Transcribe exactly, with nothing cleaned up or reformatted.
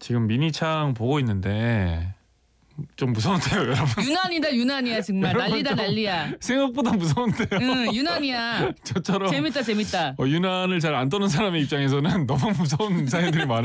지금 미니창 보고 있는데 좀 무서운데요, 여러분. 유난이다 유난이야 정말. 여러분, 난리다 좀 난리야. 생각보다 무서운데요. 응 유난이야. 저처럼 재밌다 재밌다. 어, 유난을 잘 안 떠는 사람의 입장에서는 너무 무서운 사연들이 많아요.